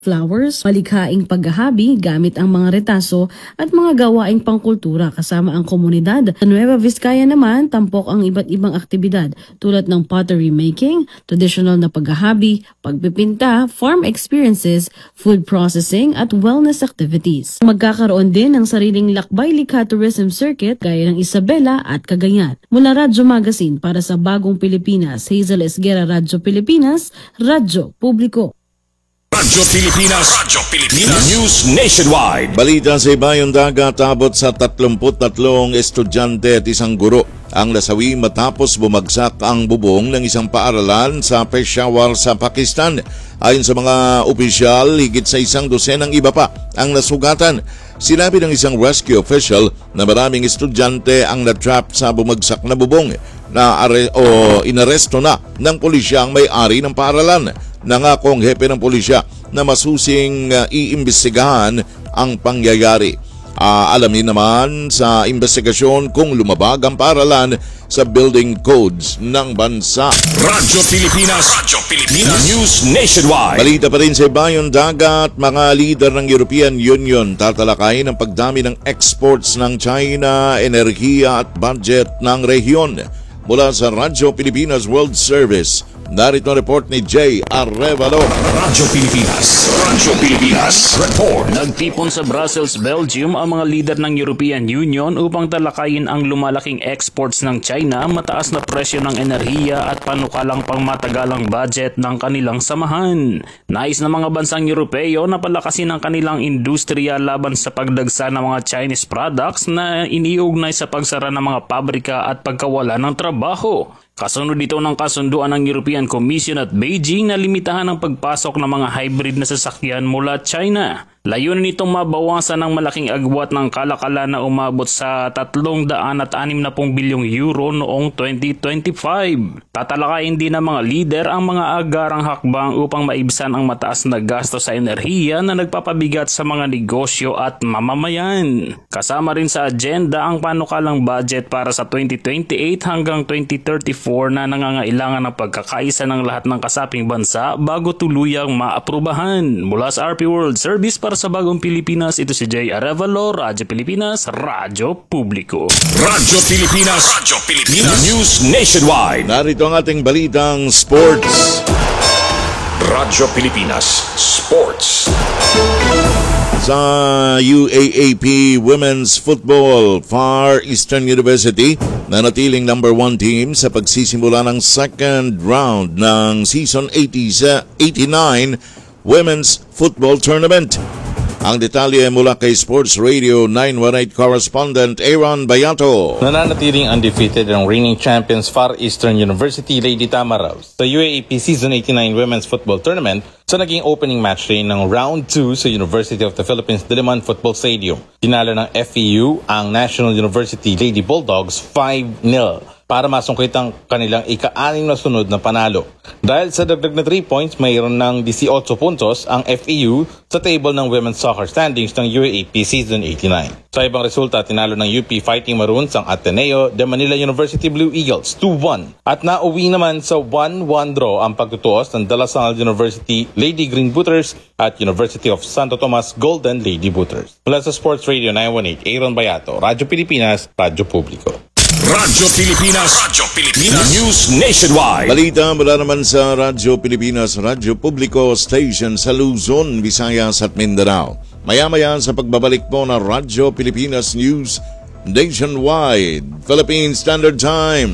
flowers, malikhaing paghahabi gamit ang mga retaso at mga gawaing pangkultura kasama ang komunidad. Sa Nueva Vizcaya naman, tampok ang iba't ibang aktibidad tulad ng pottery making, traditional na paghahabi, pagpipinta, farm experiences, food processing at wellness activities. Magkakaroon din ng sariling lakbay-likha tourism circuit gaya ng Isabela at Cagayan. Mula Radyo Magazine para sa Bagong Pilipinas, Hazel Esguera, Radyo Pilipinas, Radyo Publiko. Radyo Pilipinas. Radyo Pilipinas. News Nationwide. Balita sa Ibayong Dagat, abot sa 33 estudyante at isang guro ang nasawi matapos bumagsak ang bubong ng isang paaralan sa Peshawar sa Pakistan. Ayon sa mga opisyal, higit sa 100 iba pa ang nasugatan. Sinabi ng isang rescue official na maraming estudyante ang natrap sa bumagsak na bubong na inaresto na ng pulisya ang may-ari ng paaralan. Nangako ang hepe ng pulisya na masusing iimbestigahan ang pangyayari. Alamin naman sa investigasyon kung lumabag ang paaralan sa building codes ng bansa. Radyo Pilipinas. Radyo Pilipinas. News Nationwide. Balita pa rin sa Ibayong Dagat, mga leader ng European Union tatalakayin ang pagdami ng exports ng China, enerhiya at budget ng rehiyon. Mula sa Radyo Pilipinas World Service, narito ang report ni Jay Arevalo. Radyo Pilipinas. Radyo Pilipinas. Report. Nagtipon sa Brussels, Belgium ang mga leader ng European Union upang talakayin ang lumalaking exports ng China, mataas na presyo ng enerhiya at panukalang pangmatagalang budget ng kanilang samahan. Nais ng mga bansang Europeo na palakasin ang kanilang industriya laban sa pagdagsa ng mga Chinese products na iniugnay sa pagsara ng mga pabrika at pagkawala ng trabaho. Kasunod dito ng kasunduan ng European Commission at Beijing na limitahan ang pagpasok ng mga hybrid na sasakyan mula China. Layunin nitong mabawasan ng malaking agwat ng kalakalan na umabot sa 360 bilyong euro noong 2025. Tatalakayin din ng mga lider ang mga agarang hakbang upang maibsan ang mataas na gasto sa enerhiya na nagpapabigat sa mga negosyo at mamamayan. Kasama rin sa agenda ang panukalang budget para sa 2028 hanggang 2034 na nangangailangan ng pagkakaisa ng lahat ng kasaping bansa bago tuluyang maaprubahan. Mula sa RP World Service para sa Bagong Pilipinas, ito si Jay Arevalo, Radyo Pilipinas, Radyo Publiko. Radyo Pilipinas. Radyo Pilipinas. News Nationwide. Narito ang ating balitang sports. Radyo Pilipinas Sports. Sa UAAP Women's Football, Far Eastern University nanatiling number 1 team sa pagsisimula ng second round ng Season 89 Women's Football Tournament. Ang detalye mula kay Sports Radio 918 correspondent Aaron Bayato. Nananatiling undefeated ang reigning champions Far Eastern University Lady Tamaraws sa UAAP Season 89 Women's Football Tournament sa naging opening match day ng Round 2 sa University of the Philippines Diliman Football Stadium. Tinalo ng FEU ang National University Lady Bulldogs 5-0 para masungkit ang kanilang ika-6 na sunod na panalo. Dahil sa dagdag na 3 points, mayroon ng 18 puntos ang FEU sa table ng women's soccer standings ng UAAP Season 89. Sa ibang resulta, tinalo ng UP Fighting Maroons ang Ateneo de Manila University Blue Eagles 2-1. At nauwi naman sa 1-1 draw ang pagtutuos ng De La Salle University Lady Green Booters at University of Santo Tomas Golden Lady Booters. Mula sa Sports Radio 918, Aaron Bayato, Radyo Pilipinas, Radyo Publiko. Radyo Pilipinas. Radyo Pilipinas. News Nationwide. Balita mula naman sa Radyo Pilipinas, Radyo Publiko Station sa Luzon, Visayas at Mindanao. Maya-maya sa pagbabalik po ng Radyo Pilipinas News Nationwide. Philippine Standard Time,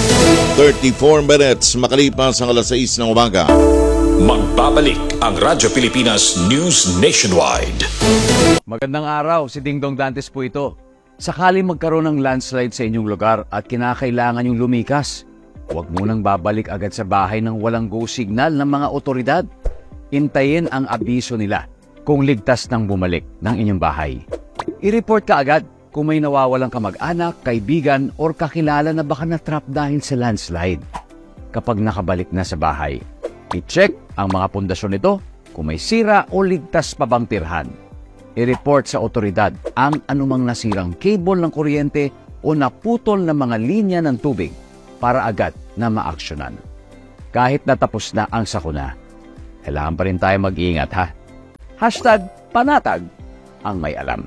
34 minutes makalipas ang alas 6 ng umaga. Magbabalik ang Radyo Pilipinas News Nationwide. Magandang araw, si Dingdong Dantes po ito. Sakali magkaroon ng landslide sa inyong lugar at kinakailangan yung lumikas, huwag munang babalik agad sa bahay ng walang go signal ng mga otoridad. Hintayin ang abiso nila kung ligtas nang bumalik ng inyong bahay. I-report ka agad kung may nawawalang kamag-anak, kaibigan, or kakilala na baka na-trap dahil sa landslide. Kapag nakabalik na sa bahay, i-check ang mga pundasyon nito kung may sira o ligtas pa bang tirhan. I-report sa otoridad ang anumang nasirang cable ng kuryente o naputol na mga linya ng tubig para agad na maaksyonan. Kahit natapos na ang sakuna, kailangan pa rin tayo mag-iingat ha. #panatag ang may alam.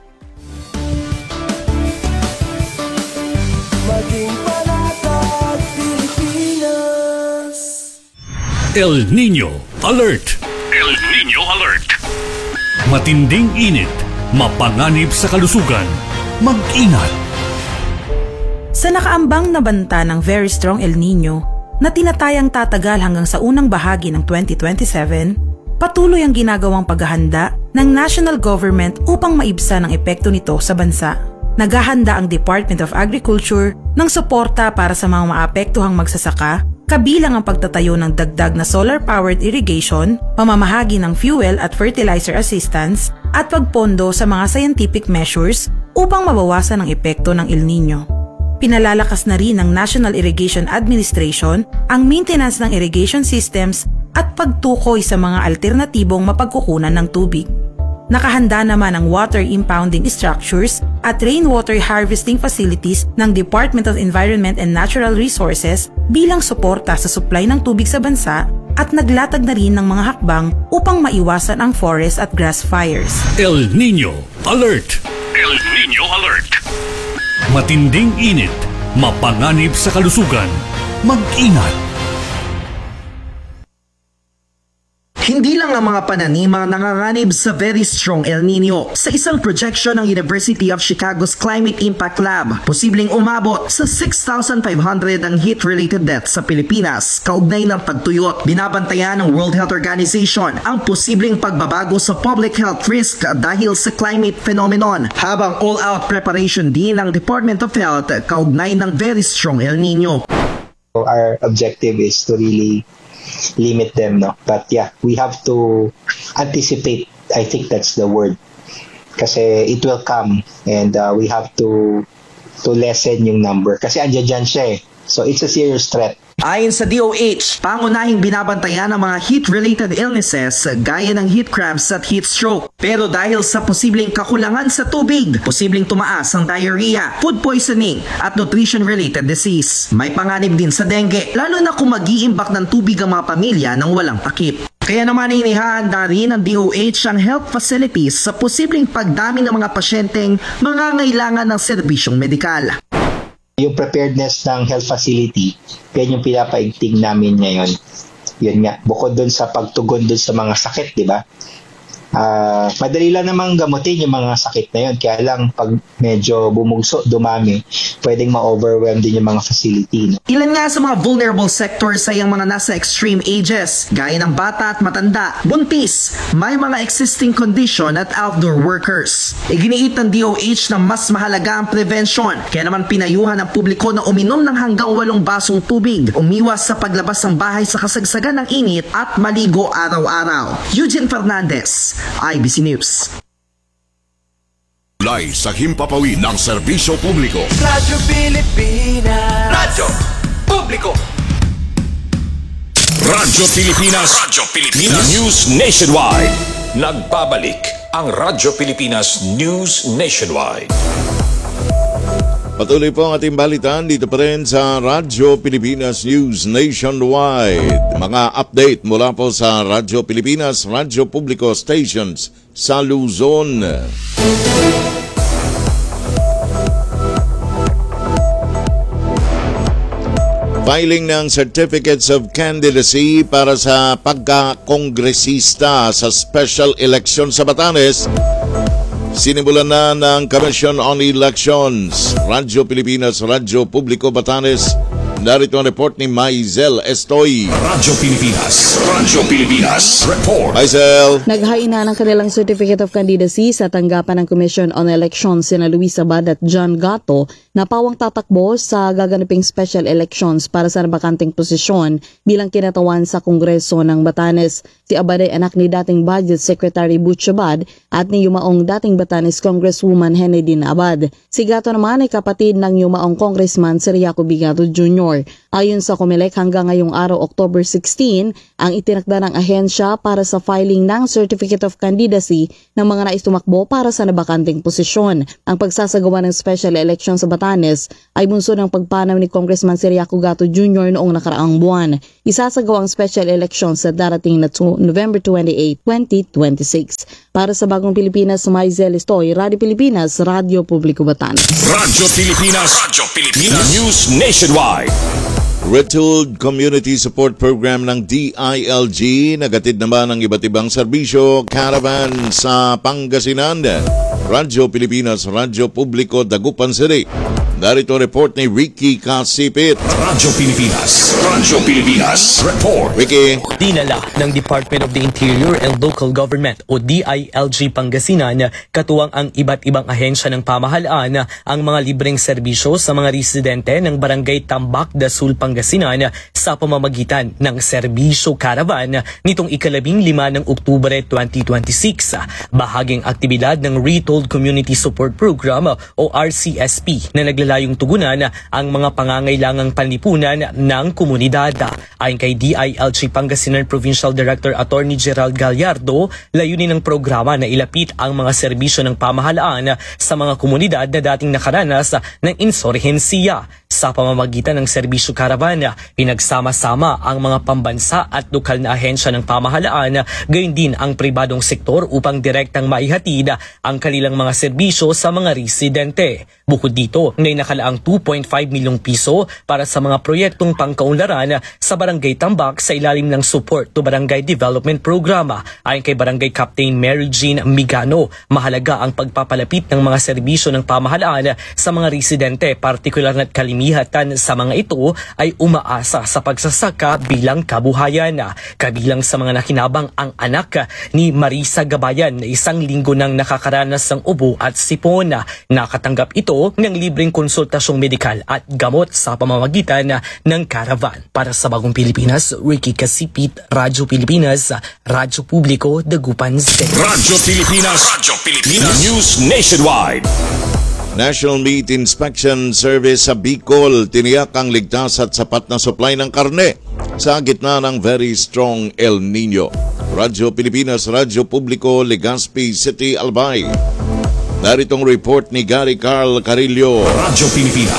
El Nino Alert! El Nino Alert! Matinding init, mapanganib sa kalusugan, mag-ingat! Sa nakaambang na banta ng very strong El Nino na tinatayang tatagal hanggang sa unang bahagi ng 2027, patuloy ang ginagawang paghahanda ng national government upang maibsan ang epekto nito sa bansa. Naghahanda ang Department of Agriculture ng suporta para sa mga maapektuhang magsasaka, kabilang ang pagtatayo ng dagdag na solar-powered irrigation, pamamahagi ng fuel at fertilizer assistance, at pagpondo sa mga scientific measures upang mabawasan ang epekto ng El Nino. Pinalalakas na rin ng National Irrigation Administration ang maintenance ng irrigation systems at pagtukoy sa mga alternatibong mapagkukunan ng tubig. Nakahanda naman ang water impounding structures at rainwater harvesting facilities ng Department of Environment and Natural Resources bilang suporta sa supply ng tubig sa bansa at naglatag na rin ng mga hakbang upang maiwasan ang forest at grass fires. El Nino Alert! El Nino Alert! Matinding init, mapanganib sa kalusugan, mag-ingat! Hindi lang ang mga pananim ang nanganganib sa very strong El Nino. Sa isang projection ng University of Chicago's Climate Impact Lab, posibleng umabot sa 6,500 ang heat-related deaths sa Pilipinas. Kaugnay ng pagtuyot, binabantayan ng World Health Organization ang posibleng pagbabago sa public health risk dahil sa climate phenomenon, habang all-out preparation din ng Department of Health kaugnay ng very strong El Nino. Our objective is to really limit them, no? But yeah, we have to anticipate. I think that's the word. Kasi it will come and we have to lessen yung number. Kasi andyan siya eh. So it's a serious threat. Ayon sa DOH, pangunahing binabantayan ang mga heat-related illnesses gaya ng heat cramps at heat stroke. Pero dahil sa posibleng kakulangan sa tubig, posibleng tumaas ang diarrhea, food poisoning at nutrition-related disease. May panganib din sa dengue, lalo na kung mag-iimbak ng tubig ang mga pamilya ng walang takip. Kaya naman inihahanda rin ng DOH ang health facilities sa posibleng pagdami ng mga pasyenteng mangangailangan ng serbisyong medikal. Yung preparedness ng health facility, yan yung pinapaigting namin ngayon. Yun nga, bukod dun sa pagtugon dun sa mga sakit, di ba? Madali lang namang gamutin yung mga sakit na yun. Kaya lang, pag medyo bumugso, dumami, pwedeng ma-overwhelm din yung mga facility. No? Ilan nga sa mga vulnerable sectors ay ang mga nasa extreme ages, gaya ng bata at matanda, buntis, may mga existing condition at outdoor workers. Iginiit ng DOH na mas mahalaga ang prevention, kaya naman pinayuhan ng publiko na uminom ng hanggang 8 basong tubig, umiwas sa paglabas ng bahay sa kasagsagan ng init at maligo araw-araw. Eugene Fernandez, IBC News. Live sa himpapawid ng serbisyo publiko. Radyo Pilipinas. Radyo Publiko. Radyo Pilipinas. Radyo Pilipinas. News Nationwide. Nagbabalik ang Radyo Pilipinas News Nationwide. Patuloy po ang ating balitan dito pa rin sa Radyo Pilipinas News Nationwide. Mga update mula po sa Radyo Pilipinas, Radyo Publiko Stations sa Luzon. Filing ng Certificates of Candidacy para sa pagkakongresista sa special election sa Batanes. Sinimulan na ng Commission on Elections. Radyo Pilipinas, Radyo Publiko Batanes. Narito ang report ni Maizel Estoy. Radyo Pilipinas. Radyo Pilipinas. Report. Maizel. Naghain na ng kanilang Certificate of Candidacy sa tanggapan ng Commission on Elections sina Luis Abad at John Gatto na pawang tatakbo sa gaganaping special elections para sa nabakanting posisyon bilang kinatawan sa Kongreso ng Batanes. Si Abad ay anak ni dating Budget Secretary Butch Abad at ni yumaong dating Batanes Congresswoman Henedine Abad. Si Gatto naman ay kapatid ng yumaong Congressman si Riaco Bigato Jr. Ayon sa COMELEC, hanggang ngayong araw, October 16, ang itinakda ng ahensya para sa filing ng Certificate of Candidacy ng mga nais tumakbo para sa nabakanting posisyon. Ang pagsasagawa ng special election sa Batanes ay bunso ng pagpanaw ni Congressman Ciriaco Gatto Jr. noong nakaraang buwan. Isasagawa ang special election sa darating na November 28, 2026. Para sa Bagong Pilipinas, Maisel Estoy, Radio Pilipinas, Radyo Publiko Batanes. Radyo Pilipinas News Nationwide. Retooled Community Support Program ng DILG nagatid naman ng iba't ibang serbisyo, caravan sa Pangasinan. Radyo Pilipinas, Radyo Publiko, Dagupan City. Narito report ni Ricky Kasipit. Radyo Pilipinas Report. Ricky. Dinala ng Department of the Interior and Local Government o DILG Pangasinan katuwang ang iba't ibang ahensya ng pamahalaan ang mga libreng serbisyo sa mga residente ng Barangay Tambak, Dasul, Pangasinan sa pamamagitan ng serbisyo caravan nitong ika-15 ng Oktubre 2026. Bahaging aktibidad ng Retooled Community Support Program o RCSP na naglalayong tugunan ang mga pangangailangang panlipunan ng komunidad. Ayon kay DILG Pangasinan Provincial Director Attorney Gerald Gallardo, layunin ng programa na ilapit ang mga serbisyo ng pamahalaan sa mga komunidad na dating nakaranas ng insurhensiya. Sa pamamagitan ng serbisyo caravan, pinagsama-sama ang mga pambansa at lokal na ahensya ng pamahalaan, gayon din ang pribadong sektor upang direktang maihatid ang kanilang mga serbisyo sa mga residente. Bukod dito, may nakalaang 2.5 milyong piso para sa mga proyektong pangkaunlaran sa Barangay Tambak sa ilalim ng Support to Barangay Development Program. Ayon kay Barangay Captain Mary Jean Migano, mahalaga ang pagpapalapit ng mga serbisyo ng pamahalaan sa mga residente, partikular na't kalimihatan sa mga ito ay umaasa sa pagsasaka bilang kabuhayan. Kabilang sa mga nakinabang ang anak ni Marisa Gabayan na 1 linggo nang nakakaranas ng ubo at sipon. Nakatanggap ito ng libreng konsultasyong medikal at gamot sa pamamagitan ng caravan. Para sa Bagong Pilipinas, Ricky Kasipit, Radyo Pilipinas, Radyo Publiko, Dagupan City. Radyo Pilipinas News Nationwide. National Meat Inspection Service sa Bicol tiniyak ang ligtas at sapat na supply ng karne sa gitna ng very strong El Nino. Radyo Pilipinas, Radyo Publiko, Legazpi City, Albay. Naritong report ni Gary Carl Carillo. Radyo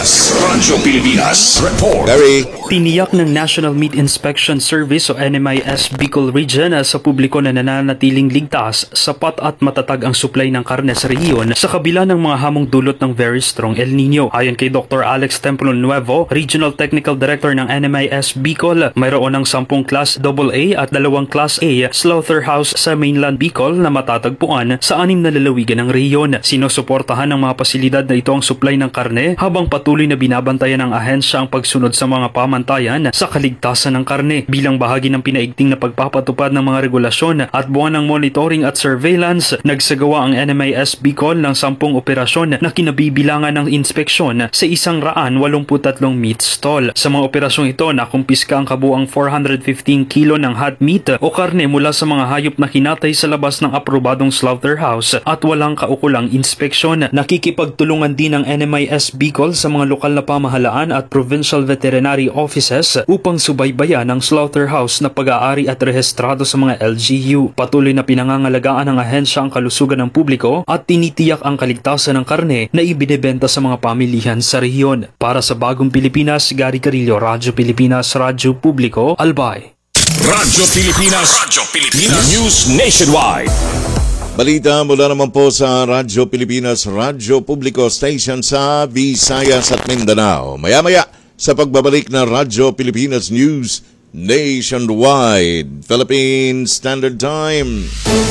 Pilipinas Report. Gary. Tiniyak ng National Meat Inspection Service o NMIS Bicol Region sa publiko na nananatiling ligtas, sapat at matatag ang supply ng karne sa rehiyon sa kabila ng mga hamong dulot ng very strong El Nino. Ayon kay Dr. Alex Templon Nuevo, Regional Technical Director ng NMIS Bicol, mayroon ng 10 Class AA at 2 Class A slaughterhouse sa mainland Bicol na matatagpuan sa 6 na lalawigan ng rehiyon. Sinusuportahan ng mga pasilidad na ito ang supply ng karne habang patuloy na binabantayan ng ahensya ang pagsunod sa mga pamantayan sa kaligtasan ng karne. Bilang bahagi ng pinaigting na pagpapatupad ng mga regulasyon at buwan ng monitoring at surveillance, nagsagawa ang NMIS Bicol ng 10 operasyon na kinabibilangan ng inspeksyon sa 183 meat stall. Sa mga operasyong ito, nakumpiska ang kabuang 415 kilo ng hot meat o karne mula sa mga hayop na kinatay sa labas ng aprobadong slaughterhouse at walang kaukulang inspeksyon. Nakikipagtulungan din ng NMIS Bicol sa mga lokal na pamahalaan at provincial veterinary offices upang subaybayan ang slaughterhouse na pag-aari at rehistrado sa mga LGU. Patuloy na pinangangalagaan ng ahensya ang kalusugan ng publiko at tinitiyak ang kaligtasan ng karne na ibinebenta sa mga pamilihan sa rehiyon. Para sa Bagong Pilipinas, Gary Carillo, Radyo Pilipinas, Radyo Publiko, Albay. Radyo Pilipinas News Nationwide. Balita mula naman po sa Radyo Pilipinas, Radyo Publiko Station sa Visayas at Mindanao. Maya-maya sa pagbabalik na Radyo Pilipinas News Nationwide. Philippine Standard Time,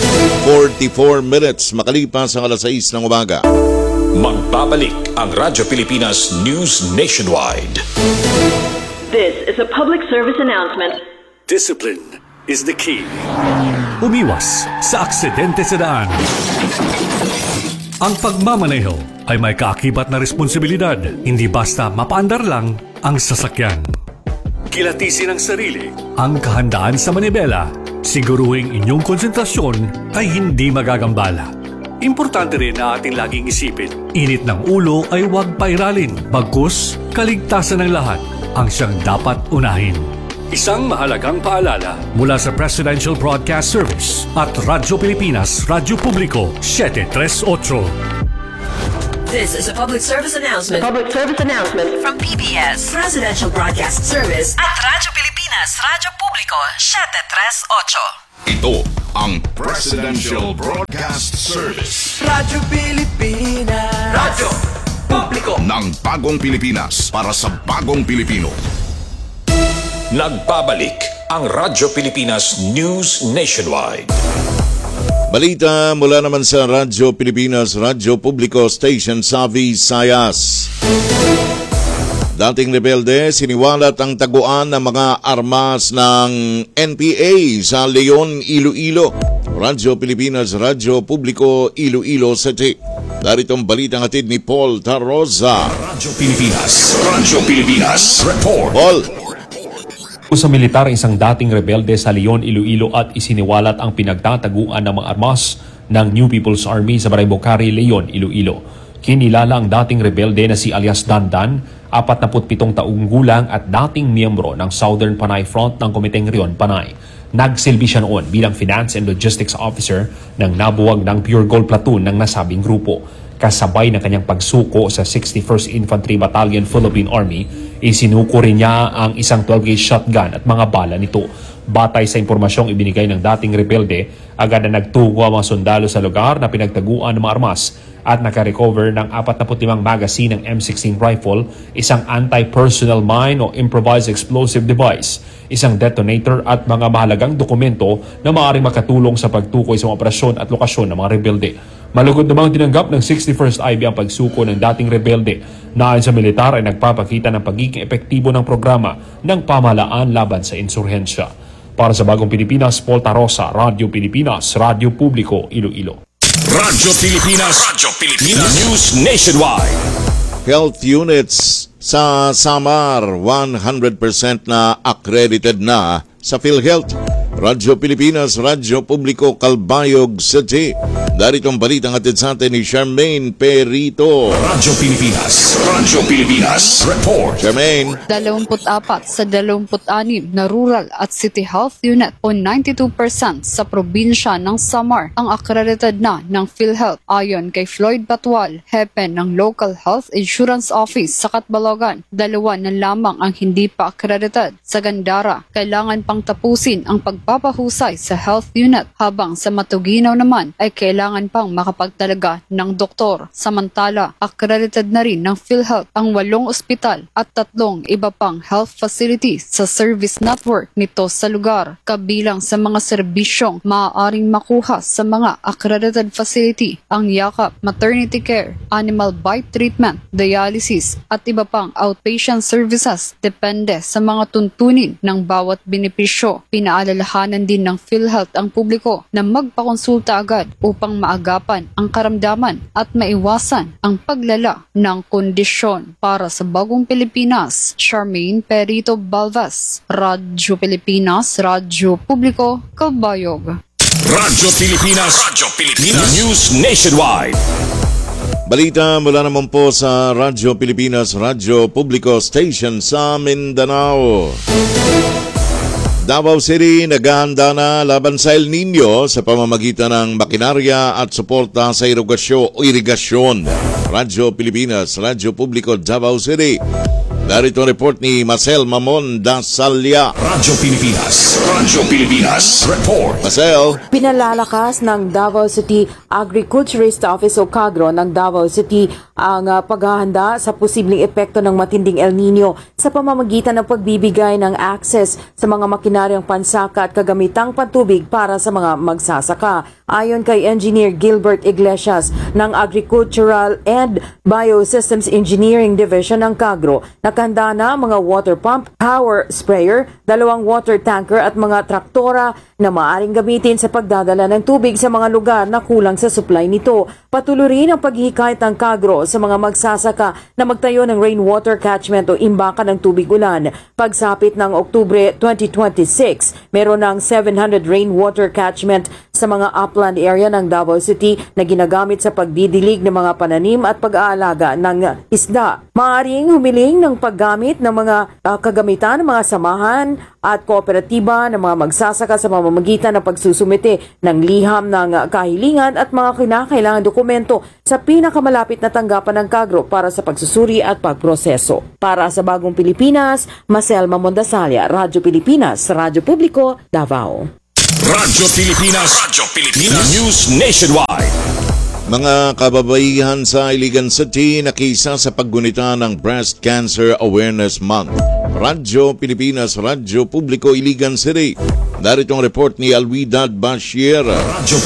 44 minutes makalipas ang 6:00 ng umaga. Magbabalik ang Radyo Pilipinas News Nationwide. This is a public service announcement. Discipline is the key. Umiwas sa aksidente sa daan. Ang pagmamaneho ay may kaakibat na responsibilidad, hindi basta mapaandar lang ang sasakyan. Kilatisin ang sarili, ang kahandaan sa manibela, siguruhing inyong konsentrasyon ay hindi magagambala. Importante rin na ating laging isipin, init ng ulo ay huwag pairalin, bagkus kaligtasan ng lahat. ang siyang dapat unahin. Isang mahalagang paalala mula sa Presidential Broadcast Service at Radyo Pilipinas, Radyo Publiko, 738. This is a public service announcement. From PBS, Presidential Broadcast Service at Radyo Pilipinas, Radyo Publiko, 738. Ito ang Presidential Broadcast Service Radyo Pilipinas. Radyo Publiko ng bagong Pilipinas para sa bagong Pilipino. Nagbabalik ang Radyo Pilipinas News Nationwide. Balita mula naman sa Radyo Pilipinas, Radyo Publiko Station sa Visayas. Dating rebelde, siniwalat ang taguan ng mga armas ng NPA sa Leon, Iloilo. Radyo Pilipinas, Radyo Publiko, Iloilo City. Daritong balitang hatid ni Paul Tarosa. Radyo Pilipinas, report. Paul. Sa militar, isang dating rebelde sa Leon, Iloilo at isiniwalat ang pinagtataguan ng mga armas ng New People's Army sa Barangay Bocari, Leon, Iloilo. Kinilala ang dating rebelde na si alias Dandan, 47 taong gulang at dating miyembro ng Southern Panay Front ng Komiteng Rion, Panay. Nagsilbi siya noon bilang Finance and Logistics Officer ng nabuwag ng Pure Gold Platoon ng nasabing grupo. Kasabay ng kanyang pagsuko sa 61st Infantry Battalion Philippine Army, isinuko rin niya ang isang 12-gauge shotgun at mga bala nito. Batay sa impormasyong ibinigay ng dating rebelde, agad na nagtungo ang mga sundalo sa lugar na pinagtaguan ng mga armas at nakarecover ng 45 magazine ng M16 rifle, isang anti-personnel mine o improvised explosive device, isang detonator at mga mahalagang dokumento na maaaring makatulong sa pagtukoy sa mga operasyon at lokasyon ng mga rebelde. Malugod namang tinanggap ng 61st IB ang pagsuko ng dating rebelde na ayon sa militar ay nagpapakita ng pagiging epektibo ng programa ng pamahalaan laban sa insurhensya. Para sa Bagong Pilipinas, Paul Tarosa, Radyo Pilipinas, Radyo Publiko, Iloilo. Radyo Pilipinas, News Nationwide. Health units sa Samar, 100% na accredited na sa PhilHealth. Radyo Pilipinas, Radyo Publiko, Calbayog City. Daritong balitang hatid sa atin ni Charmaine Perito. Radyo Pilipinas, report. Charmaine. 24 sa 26 na rural at city health unit o 92% sa probinsya ng Samar ang accredited na ng PhilHealth ayon kay Floyd Batwal, hepe ng Local Health Insurance Office sa Catbalogan. 2 na lamang ang hindi pa accredited. Sa Gandara, kailangan pang tapusin ang pagpapahusay sa health unit habang sa Matuginaw naman ay kailangan pang makapagtalaga ng doktor. Samantala, accredited na rin ng PhilHealth ang 8 ospital at 3 iba pang health facilities sa service network nito sa lugar. Kabilang sa mga serbisyong maaaring makuha sa mga accredited facility ang yakap, maternity care, animal bite treatment, dialysis at iba pang outpatient services depende sa mga tuntunin ng bawat benepisyo. Pinaalalahanan din ng PhilHealth ang publiko na magpakonsulta agad upang maagapan ang karamdaman at maiwasan ang paglala ng kondisyon. Para sa Bagong Pilipinas, Charmaine Perito Balvas, Radyo Pilipinas, Radyo Publiko, Calbayog. Radyo Pilipinas, News Nationwide. Balita mula naman po sa Radyo Pilipinas, Radyo Publiko Station sa Mindanao. Davao City naghahanda na laban sa El Nino sa pamamagitan ng makinarya at suporta sa irigasyon. Radyo Pilipinas, Radyo Publiko, Davao City. Narito ang report ni Marcel Mamon Dasalya. Radyo Pilipinas, report. Marcel. Pinalalakas ng Davao City Agriculturist Office o CAGRO ng Davao City ang paghahanda sa posibleng epekto ng matinding El Nino sa pamamagitan ng pagbibigay ng access sa mga makinaryang pansaka at kagamitang pantubig para sa mga magsasaka. Ayon kay Engineer Gilbert Iglesias ng Agricultural and Biosystems Engineering Division ng CAGRO, nakahanda na mga water pump, power sprayer, 2 water tanker at mga traktora na maaaring gamitin sa pagdadala ng tubig sa mga lugar na kulang sa supply nito. Patuloy rin ang paghihikayat ng CAGRO sa mga magsasaka na magtayo ng rainwater catchment o imbakan ng tubig ulan. Pagsapit ng Oktubre 2026, meron ng 700 rainwater catchment sa mga upland area ng Davao City na ginagamit sa pagdidilig ng mga pananim at pag-aalaga ng isda. Maaaring humiling ng paggamit ng mga kagamitan ng mga samahan at kooperatiba ng mga magsasaka sa pamamagitan ng pagsusumite ng liham ng kahilingan at mga kinakailangan dokumento sa pinakamalapit na tanggapan ng Kagro para sa pagsusuri at pagproseso. Para sa Bagong Pilipinas, Maselma Mondasalia, Radyo Pilipinas, Radyo Publiko, Davao. Radyo Pilipinas News Nationwide. Mga kababaihan sa Iligan City nakisa sa paggunita ng Breast Cancer Awareness Month. Radyo Pilipinas, Radyo Publiko, Iligan City. Narito ang report ni Alwidad Bashir. Radyo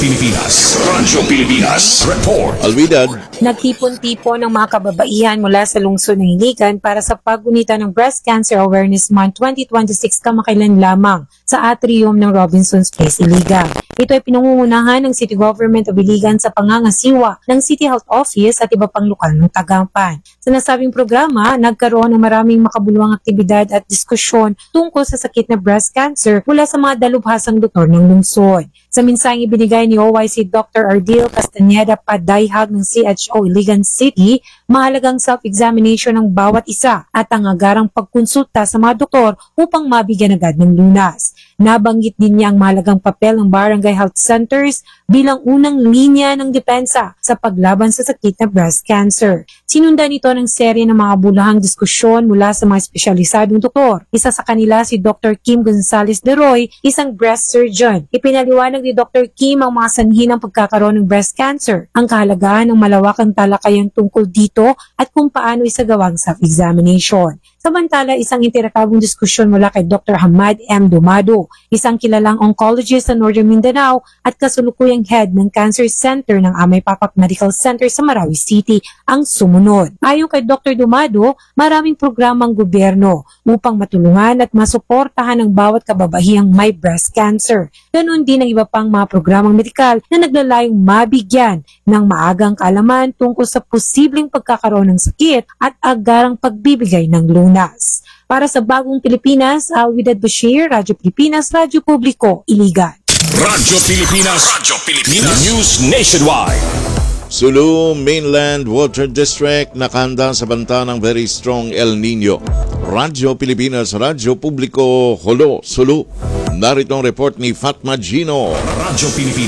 Pilipinas Report. Alwidad. Nagtipon-tipon ng mga kababaihan mula sa lungsod ng Iligan para sa paggunita ng Breast Cancer Awareness Month 2026 kamakailan lamang sa atrium ng Robinson's Place, Iligan. Ito ay pinangungunahan ng City Government of Iligan sa pangangasiwa ng City Health Office at iba pang lokal ng Tagampan. Sa nasabing programa, nagkaroon ng maraming makabuluhang aktibidad at diskusyon tungkol sa sakit na breast cancer mula sa mga dalubhasang doktor ng lungsod. Sa minsaheng ibinigay ni OIC Dr. Ardil Castaneda Padayhag ng CHO Iligan City, mahalagang self-examination ng bawat isa at ang agarang pagkonsulta sa mga doktor upang mabigyan agad ng lunas. Nabanggit din niya ang mahalagang papel ng barangay health centers bilang unang linya ng depensa sa paglaban sa sakit na breast cancer. Sinundan ito ng serye ng mga bulahang diskusyon mula sa mga espesyalisadong doktor. Isa sa kanila si Dr. Kim Gonzalez de Roy, isang breast surgeon. Ipinaliwanag ni Dr. Kim ang mga sanhi ng pagkakaroon ng breast cancer, ang kahalagahan ng malawakang talakayan tungkol dito at kung paano isagawa ang self-examination. Samantala, isang interakabong diskusyon mula kay Dr. Hamad M. Dumado, isang kilalang oncologist sa Northern Mindanao at kasulukuyang head ng Cancer Center ng Amay Papak Medical Center sa Marawi City, ang sumunod. Ayon kay Dr. Dumado, maraming programang gobyerno upang matulungan at masuportahan ang bawat kababahiyang may breast cancer. Ganon din ang iba pang mga programang medikal na naglalayong mabigyan ng maagang kaalaman tungkol sa posibleng pagkakaroon ng sakit at agarang pagbibigay ng lunas. Para sa Bagong Pilipinas, Alwidad Bashir, Radyo Pilipinas, Radyo Publiko, Iligan. Radyo Pilipinas News Nationwide. Sulu Mainland Water District nakahanda sa banta ng very strong El Nino. Radyo Pilipinas, Radyo Publiko, Holo, Sulu. Narito ang report ni Fatma Gino. Radyo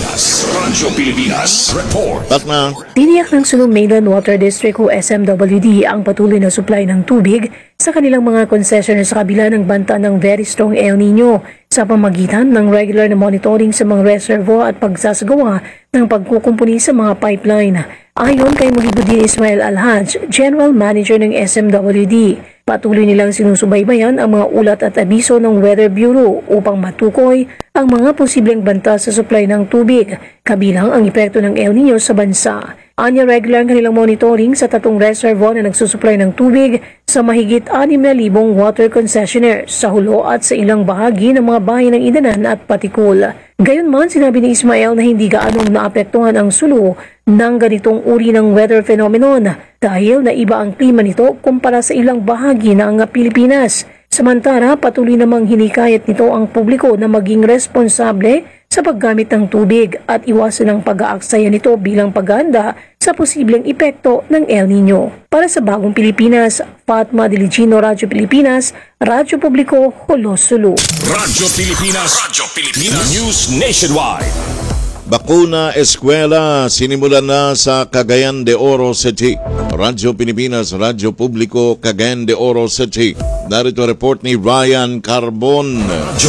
Pilipinas Report. Fatma. Tiniyak ng Sulu Mainland Water District o SMWD ang patuloy na supply ng tubig sa kanilang mga concessionaire sa kabila ng banta ng very strong El Nino sa pamagitan ng regular na monitoring sa mga reservoir at pagsasagawa ng pagkukumpuni sa mga pipeline. Ayon kay Muhyiddin Ismail Alhaj, General Manager ng SMWD, patuloy nilang sinusubaybayan ang mga ulat at abiso ng Weather Bureau upang matukoy ang mga posibleng banta sa supply ng tubig, kabilang ang epekto ng El Nino sa bansa. Anya regular ang kanilang monitoring sa 3 reservoir na nagsusupply ng tubig sa mahigit 6,000 water concessionaire sa Hulo at sa ilang bahagi ng mga bayan ng Idanan at Patikul. Gayunman, sinabi ni Ismael na hindi gaanong naapektuhan ang Sulu ng ganitong uri ng weather phenomenon dahil na iba ang klima nito kumpara sa ilang bahagi ng Pilipinas. Samantala, patuloy namang hinikayat nito ang publiko na maging responsable sa paggamit ng tubig at iwasan ang pag-aaksaya nito bilang paghahanda sa posibleng epekto ng El Nino. Para sa Bagong Pilipinas, Fatma Diligino, Radyo Pilipinas, Radyo Publiko, Holo, Sulu. Radyo Pilipinas News Nationwide. Bakuna Eskwela sinimulan na sa Cagayan de Oro City. Radyo Pilipinas, Radyo Publiko, Cagayan de Oro City. Narito report ni Ryan Carbon. Radyo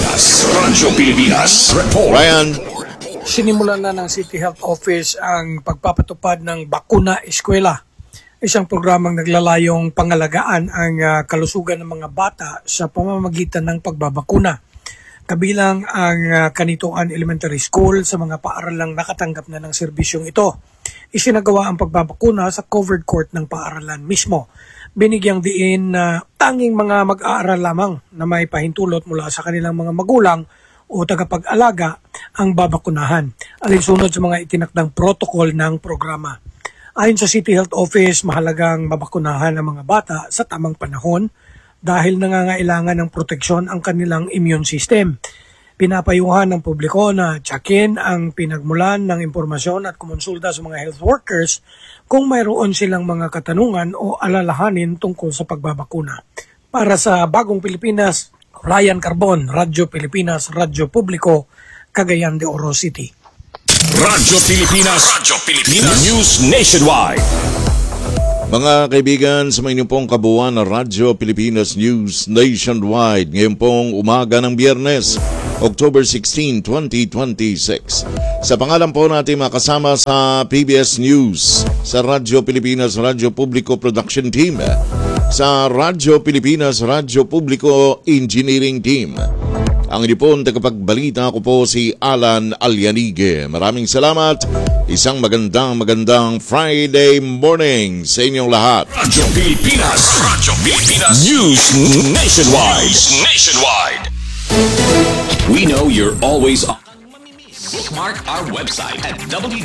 Pilipinas Report. Ryan. Sinimulan na ng City Health Office ang pagpapatupad ng Bakuna Eskwela. Isang programang naglalayong pangalagaan ang kalusugan ng mga bata sa pamamagitan ng pagbabakuna. Kabilang ang Kanituan Elementary School sa mga paaralang nakatanggap na ng serbisyong ito. Isinagawa ang pagbabakuna sa covered court ng paaralan mismo. Binigyang diin na tanging mga mag-aaral lamang na may pahintulot mula sa kanilang mga magulang o tagapag-alaga ang babakunahan, alinsunod sa mga itinakdang protocol ng programa. Ayon sa City Health Office, mahalagang mabakunahan ang mga bata sa tamang panahon dahil nangangailangan ng proteksyon ang kanilang immune system. Pinapayuhan ng publiko na tsakin ang pinagmulan ng impormasyon at kumonsulta sa mga health workers kung mayroon silang mga katanungan o alalahanin tungkol sa pagbabakuna. Para sa Bagong Pilipinas, Ryan Carbon, Radyo Pilipinas, Radyo Publiko, Cagayan de Oro City. Radyo Pilipinas, News Nationwide. Mga kaibigan, sa mga inyong pong kabuuan na Radyo Pilipinas News Nationwide, ngayon pong umaga ng Biyernes, October 16, 2026. Sa pangalan po natin makasama sa PBS News, sa Radyo Pilipinas Radyo Publiko Production Team, sa Radyo Pilipinas Radyo Publiko Engineering Team. Ang inipon tagapagbalita ko po si Alan Alianige. Maraming salamat. Isang magandang Friday morning sa inyong lahat. Radyo Pilipinas News Nationwide. We know you're always on. Bookmark our website at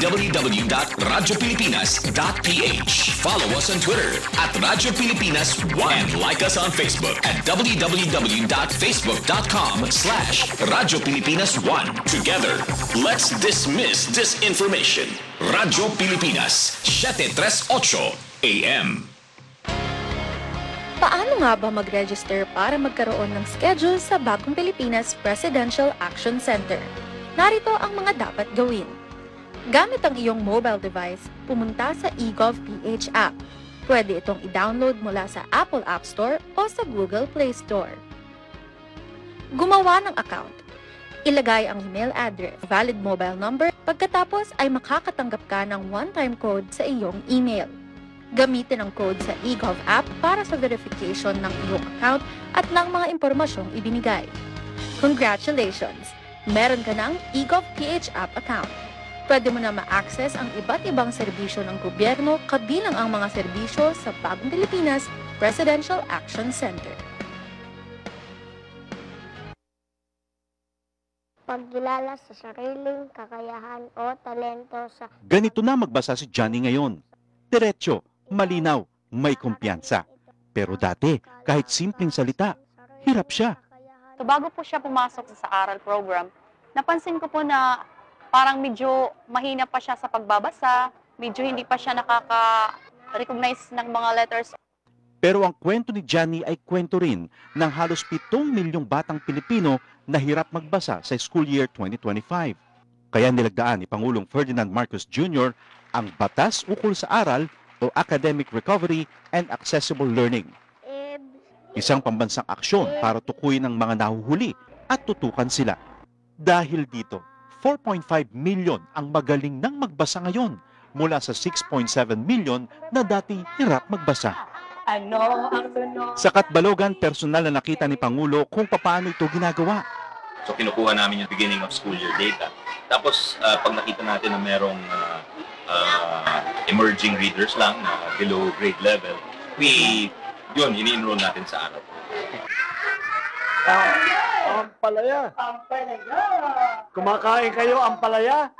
www.radiopilipinas.ph. Follow us on Twitter at Radyo Pilipinas 1 and like us on Facebook at www.facebook.com/Radyo Pilipinas 1. Together, let's dismiss disinformation. Radyo Pilipinas, 738 AM. Paano nga ba mag-register para magkaroon ng schedule sa Bagong Pilipinas Presidential Action Center? Narito ang mga dapat gawin. Gamit ang iyong mobile device, pumunta sa eGov.ph app. Pwede itong i-download mula sa Apple App Store o sa Google Play Store. Gumawa ng account. Ilagay ang email address, valid mobile number, pagkatapos ay makakatanggap ka ng one-time code sa iyong email. Gamitin ang code sa eGov app para sa verification ng iyong account at ng mga impormasyong ibinigay. Congratulations! Meron ka ng eGov.ph app account. Pwede mo na ma-access ang iba't ibang serbisyo ng gobyerno kabilang ang mga serbisyo sa Bagong Pilipinas Presidential Action Center. Pagkilala sa sariling kakayahan o talento sa... Ganito na magbasa si Johnny ngayon. Diretso, malinaw, may kumpiyansa. Pero dati, kahit simpleng salita, hirap siya. So bago po siya pumasok sa aral program, napansin ko po na parang medyo mahina pa siya sa pagbabasa, medyo hindi pa siya nakaka-recognize ng mga letters. Pero ang kwento ni Johnny ay kwento rin ng halos 7 milyong batang Pilipino na hirap magbasa sa school year 2025. Kaya nilagdaan ni Pangulong Ferdinand Marcos Jr. ang Batas Ukol sa Aral o Academic Recovery and Accessible Learning. Isang pambansang aksyon para tukuyin ang mga nahuhuli at tutukan sila. Dahil dito, 4.5 million ang magaling nang magbasa ngayon mula sa 6.7 million na dati hirap magbasa. Sa Katbalogan, personal na nakita ni Pangulo kung paano ito ginagawa. So kinukuha namin yung beginning of school year data. Tapos pag nakita natin na merong emerging readers lang na below grade level, yun, ini-enroll natin sa araw. Ampalaya. Kumakain kayo ampalaya?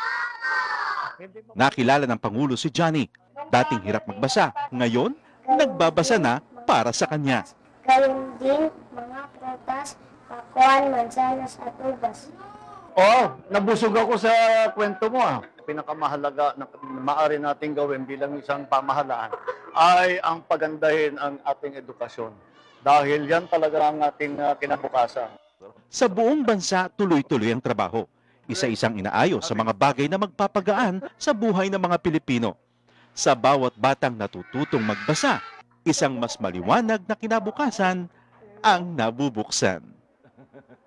Nakilala ng Pangulo si Johnny. Dating hirap magbasa, ngayon nagbabasa na para sa kanya. Gawin din mga prutas, pakuan, mansanas at ubas. Nabusog ako sa kwento mo. Pinakamahalaga na maaari nating gawin bilang isang pamahalaan ay ang pagandahin ang ating edukasyon. Dahil yan talaga ang ating kinabukasan. Sa buong bansa, tuloy-tuloy ang trabaho. Isa-isang inaayos sa mga bagay na magpapagaan sa buhay ng mga Pilipino. Sa bawat batang natututong magbasa, isang mas maliwanag na kinabukasan ang nabubuksan.